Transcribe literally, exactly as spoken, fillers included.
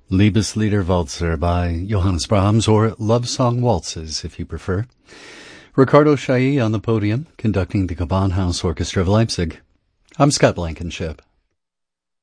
Liebeslieder Walzer by Johannes Brahms, or Love Song Waltzes if you prefer. Ricardo Chailly on the podium, conducting the Gewandhaus Orchestra of Leipzig. I'm Scott Blankenship.